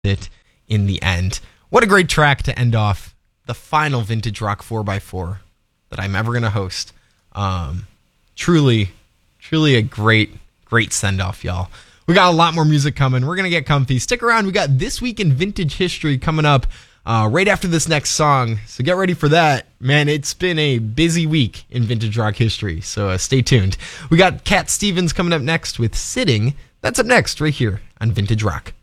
it in the end. What a great track to end off the final Vintage Rock 4x4 that I'm ever going to host. Truly a great send-off, y'all. We got a lot more music coming. We're going to get comfy. Stick around. We got This Week in Vintage History coming up right after this next song. So get ready for that. Man, it's been a busy week in vintage rock history. So stay tuned. We got Cat Stevens coming up next with Sitting. That's up next right here on Vintage Rock.